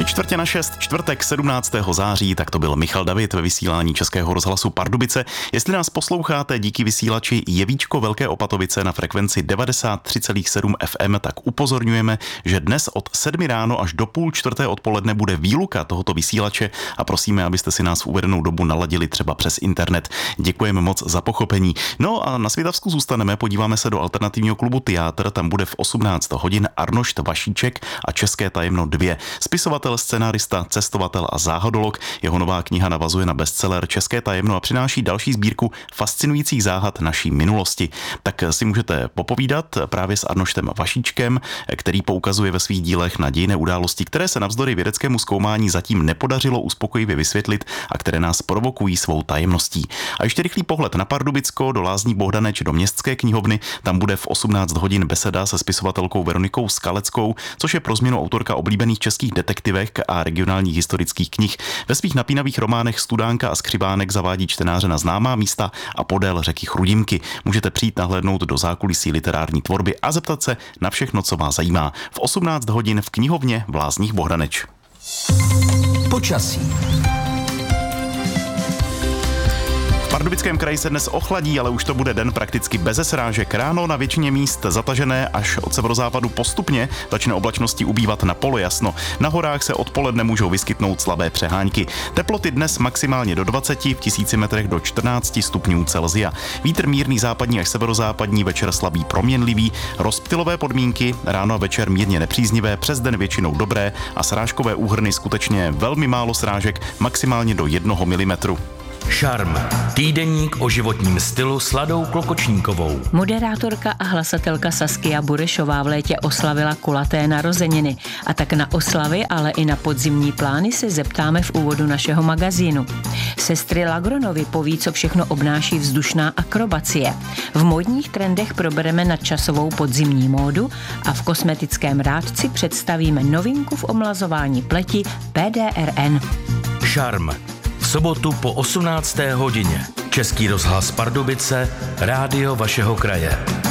5:45, čtvrtek 17. září, tak to byl Michal David ve vysílání Českého rozhlasu Pardubice. Jestli nás posloucháte díky vysílači Jevíčko Velké Opatovice na frekvenci 93,7 FM, tak upozorňujeme, že dnes od 7 ráno až do 3:30 odpoledne bude výluka tohoto vysílače a prosíme, abyste si nás v uvedenou dobu naladili třeba přes internet. Děkujeme moc za pochopení. No a na Svitavsku zůstaneme, podíváme se do alternativního klubu Teátr, tam bude v 18 hodin Arnošt Vašíček a České tajemno 2. Spisovatel, scenárista, cestovatel a záhadolog. Jeho nová kniha navazuje na bestseller České tajemno a přináší další sbírku fascinujících záhad naší minulosti. Tak si můžete popovídat právě s Arnoštem Vašíčkem, který poukazuje ve svých dílech na dějinné události, které se navzdory vědeckému zkoumání zatím nepodařilo uspokojivě vysvětlit a které nás provokují svou tajemností. A ještě rychlý pohled na Pardubicko, do Lázní Bohdaneč, do Městské knihovny. Tam bude v 18 hodin beseda se spisovatelkou Veronikou Skaleckou, což je pro změnu autorka oblíbených českých detektivek a regionálních historických knih. Ve svých napínavých románech Studánka a Skřibánek zavádí čtenáře na známá místa a podél řeky Chrudimky. Můžete přijít nahlédnout do zákulisí literární tvorby a zeptat se na všechno, co vás zajímá. V 18 hodin v knihovně v Lázních Bohdaneč. Počasí. V Pardubickém kraji se dnes ochladí, ale už to bude den prakticky beze srážek. Ráno na většině míst zatažené, až od severozápadu postupně začne oblačnosti ubývat na polojasno. Na horách se odpoledne můžou vyskytnout slabé přehánky. Teploty dnes maximálně do 20, v 1000 metrech do 14 stupňů Celsia. Vítr mírný západní až severozápadní, večer slabý proměnlivý. Rozptylové podmínky, ráno a večer mírně nepříznivé, přes den většinou dobré a srážkové úhrny skutečně velmi málo srážek, maximálně do 1 milimetru. Šarm. Týdeník o životním stylu s Ladou Klokočníkovou. Moderátorka a hlasatelka Saskia Burešová v létě oslavila kulaté narozeniny. A tak na oslavy, ale i na podzimní plány se zeptáme v úvodu našeho magazínu. Sestry Lagronovi poví, co všechno obnáší vzdušná akrobacie. V módních trendech probereme nadčasovou podzimní módu a v kosmetickém rádci představíme novinku v omlazování pleti PDRN. Šarm. V sobotu po 18. hodině. Český rozhlas Pardubice, rádio vašeho kraje.